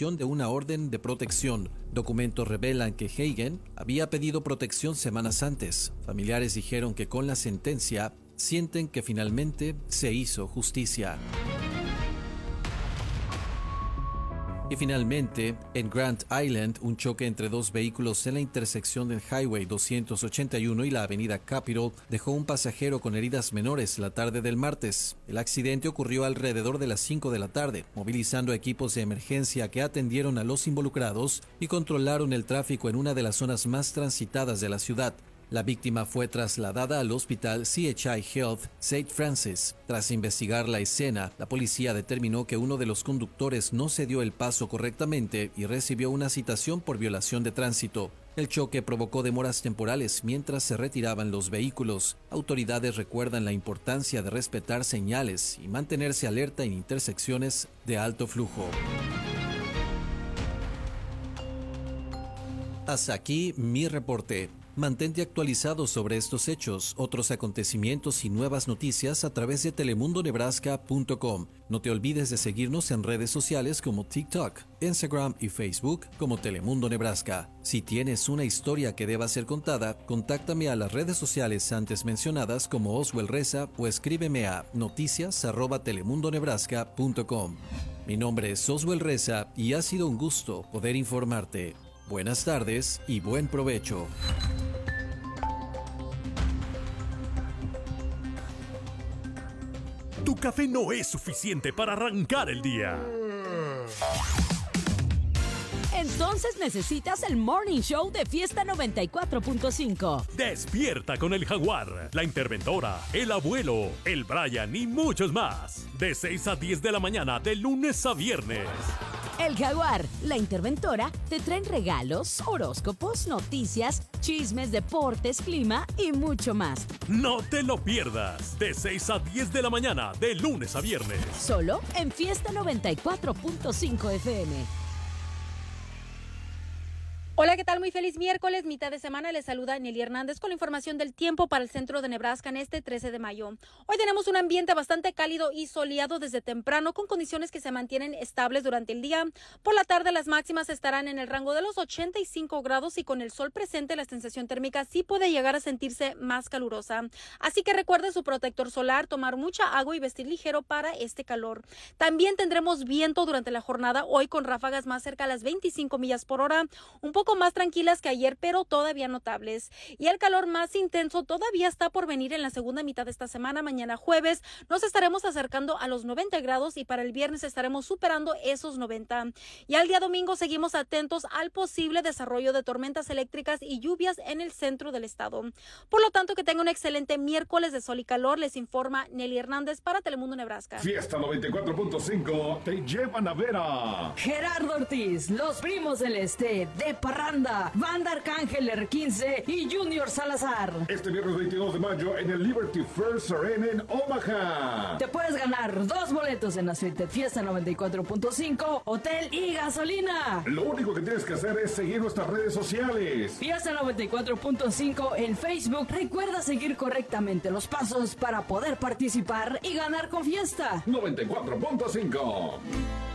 emisión de una orden de protección. Documentos revelan que Hagen había pedido protección semanas antes. Familiares dijeron que con la sentencia sienten que finalmente se hizo justicia. Y finalmente, en Grand Island, un choque entre dos vehículos en la intersección del Highway 281 y la avenida Capitol dejó un pasajero con heridas menores la tarde del martes. El accidente ocurrió alrededor de las 5 de la tarde, movilizando equipos de emergencia que atendieron a los involucrados y controlaron el tráfico en una de las zonas más transitadas de la ciudad. La víctima fue trasladada al hospital CHI Health St. Francis. Tras investigar la escena, la policía determinó que uno de los conductores no se dio el paso correctamente y recibió una citación por violación de tránsito. El choque provocó demoras temporales mientras se retiraban los vehículos. Autoridades recuerdan la importancia de respetar señales y mantenerse alerta en intersecciones de alto flujo. Hasta aquí mi reporte. Mantente actualizado sobre estos hechos, otros acontecimientos y nuevas noticias a través de telemundonebraska.com. No te olvides de seguirnos en redes sociales como TikTok, Instagram y Facebook como Telemundo Nebraska. Si tienes una historia que deba ser contada, contáctame a las redes sociales antes mencionadas como Oswell Reza o escríbeme a noticias@telemundonebraska.com. Mi nombre es Oswell Reza y ha sido un gusto poder informarte. Buenas tardes y buen provecho. Tu café no es suficiente para arrancar el día. Entonces necesitas el Morning Show de Fiesta 94.5. Despierta con el Jaguar, la Interventora, el Abuelo, el Brian y muchos más. De 6 a 10 de la mañana, de lunes a viernes. El Jaguar, la Interventora, te traen regalos, horóscopos, noticias, chismes, deportes, clima y mucho más. No te lo pierdas. De 6 a 10 de la mañana, de lunes a viernes. Solo en Fiesta 94.5 FM. Hola, ¿qué tal? Muy feliz miércoles, mitad de semana. Les saluda Nelly Hernández con la información del tiempo para el centro de Nebraska en este 13 de mayo. Hoy tenemos un ambiente bastante cálido y soleado desde temprano, con condiciones que se mantienen estables durante el día. Por la tarde, las máximas estarán en el rango de los 85 grados y con el sol presente, la sensación térmica sí puede llegar a sentirse más calurosa. Así que recuerde su protector solar, tomar mucha agua y vestir ligero para este calor. También tendremos viento durante la jornada, hoy con ráfagas más cerca a las 25 millas por hora, un poco más tranquilas que ayer, pero todavía notables. Y el calor más intenso todavía está por venir en la segunda mitad de esta semana. Mañana jueves nos estaremos acercando a los 90 grados y para el viernes estaremos superando esos 90. Y al día domingo seguimos atentos al posible desarrollo de tormentas eléctricas y lluvias en el centro del estado. Por lo tanto, que tenga un excelente miércoles de sol y calor. Les informa Nelly Hernández para Telemundo Nebraska. Fiesta 94.5 te llevan a ver a Gerardo Ortiz, Los Primos del Este, de Parranda, Banda Arcángel R15 y Junior Salazar. Este viernes 22 de mayo en el Liberty First Arena en Omaha. Te puedes ganar 2 boletos en la suite Fiesta 94.5, hotel y gasolina. Lo único que tienes que hacer es seguir nuestras redes sociales. Fiesta 94.5 en Facebook. Recuerda seguir correctamente los pasos para poder participar y ganar con Fiesta 94.5.